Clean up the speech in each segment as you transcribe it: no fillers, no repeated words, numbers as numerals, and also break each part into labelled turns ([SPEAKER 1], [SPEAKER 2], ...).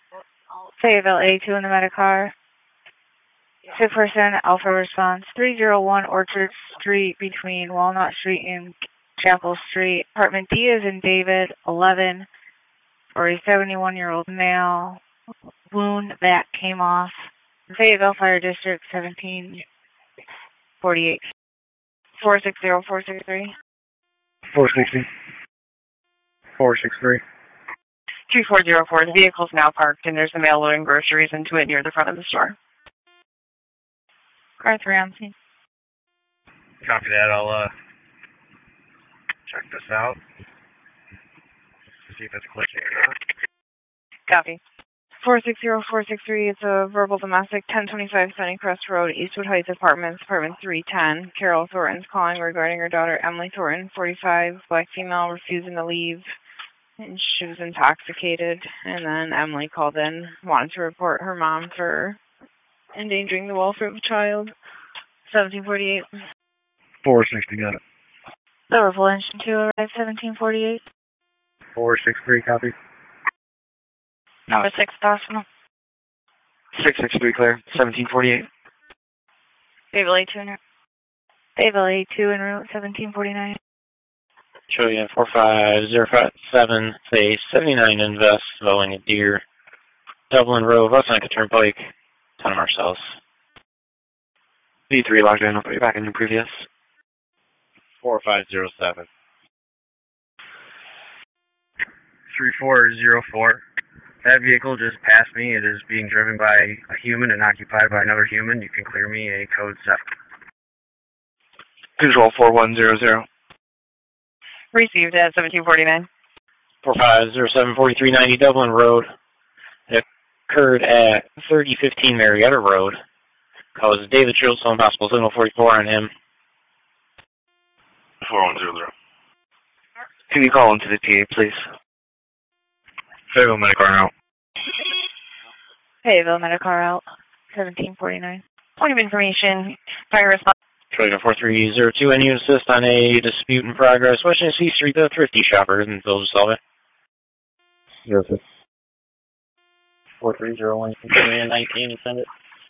[SPEAKER 1] Fayetteville A2 in the Medicar. 6% Alpha response. 301 Orchard Street between Walnut Street and Chapel Street. Apartment D is in David, 11, for a 71-year-old male. Wound that came off. Fayetteville Fire District, 1748. 460-463.
[SPEAKER 2] 460. 463.
[SPEAKER 3] 3404. The vehicle's now parked, and there's a male loading groceries into it near the front of the store.
[SPEAKER 1] Car 3 on scene.
[SPEAKER 2] Copy that. I'll check this out. See if it's clicking or not.
[SPEAKER 3] Copy.
[SPEAKER 1] 460-463. It's a verbal domestic. 1025 Sunnycrest Road, Eastwood Heights Apartments, Apartment 310. Carol Thornton's calling regarding her daughter Emily Thornton, 45, black female, refusing to leave. And she was intoxicated. And then Emily called in, wanted to report her mom for endangering the welfare of a child. 1748.
[SPEAKER 2] 460, got it.
[SPEAKER 1] Liverpool Engine 2 arrived 1748.
[SPEAKER 2] 463, copy.
[SPEAKER 1] Number 6 possible.
[SPEAKER 4] 663 clear, 1748.
[SPEAKER 1] Fayetteville A2 en route. Fayetteville A2 en route, 1749.
[SPEAKER 5] Trillion 45057, say 79 Invest, following a deer. Dublin Road, West Seneca Turnpike, Town of Marcellus.
[SPEAKER 4] V3 logged in, I'll put you back in your previous.
[SPEAKER 5] 4507.
[SPEAKER 2] 3404. That vehicle just passed me. It is being driven by a human and occupied by another human. You can clear me a code 7.
[SPEAKER 4] Control 4100.
[SPEAKER 3] Received at 1749.
[SPEAKER 5] 4507-4390 Dublin Road. It occurred at 3015 Marietta Road. Cause David Schultz on possible signal 44 on him.
[SPEAKER 4] 4100. Can you call into the TA, please?
[SPEAKER 2] Fayetteville Medicar out.
[SPEAKER 1] Fayetteville Medicar out, 1749.
[SPEAKER 3] Point of information, fire response.
[SPEAKER 5] Trillion 4302, and you insist on a dispute in progress. Washington C Street, the Thrifty Shopper, and Phil to solve it.
[SPEAKER 2] Yes, sir.
[SPEAKER 5] 4301, 19, send it.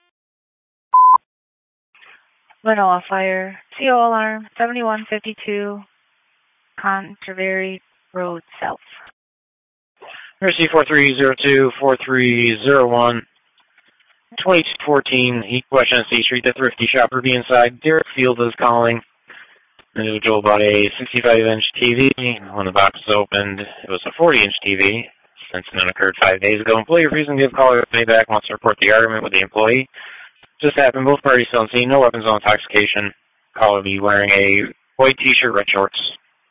[SPEAKER 1] Manoa Fire, CO alarm, 7152, Controversy Road South.
[SPEAKER 5] Receive 4302, 4301, 2214, Washington C Street, the Thrifty Shopper, be inside. Derek Field is calling. Individual bought a 65-inch TV. When the box was opened, it was a 40-inch TV. This incident occurred 5 days ago. Employee refusing to give caller pay back, wants to report the argument with the employee. Just happened. Both parties still on scene. No weapons, no intoxication. Caller be wearing a white T-shirt, red shorts.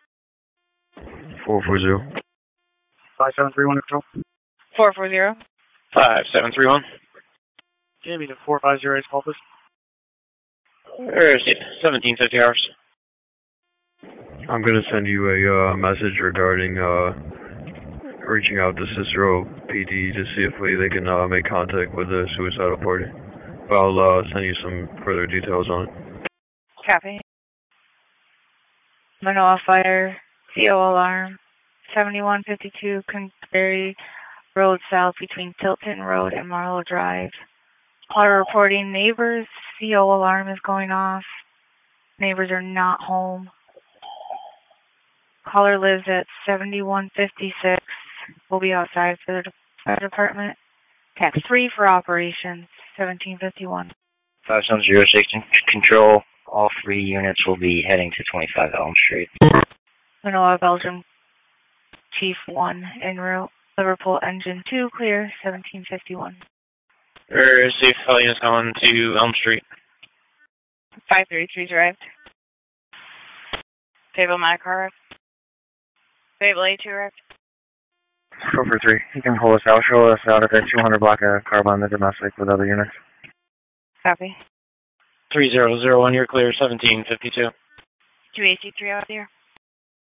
[SPEAKER 2] 440. 5731 control.
[SPEAKER 3] 440.
[SPEAKER 5] 5731.
[SPEAKER 2] Give me the 450 call, please.
[SPEAKER 5] Where is it? 1750 hours.
[SPEAKER 6] I'm going to send you a message regarding reaching out to Cicero PD to see if they can make contact with the suicidal party. But I'll send you some further details on it.
[SPEAKER 1] Copy. Manoa Fire, CO alarm, 7152 Controversy Road South between Tilton Road and Marlow Drive. Caller reporting neighbors, CO alarm is going off. Neighbors are not home. Caller lives at 7156. We'll be outside for the fire department. Tax 3 for operations, 1751.
[SPEAKER 7] 5706 control. All 3 units will be heading to 25 Elm Street.
[SPEAKER 1] Manoa, Belgium. Chief 1 en route. Liverpool Engine 2 clear, 1751.
[SPEAKER 5] Receive units going to Elm Street.
[SPEAKER 3] 533's arrived. Fayetteville Medicar arrived. Fayetteville A2 arrived.
[SPEAKER 4] 443. You can pull us out. Show us out at that 200 block of Carbon, the domestic with other units.
[SPEAKER 3] Copy.
[SPEAKER 5] 3001, you're clear, 1752.
[SPEAKER 3] 2AC3 out there.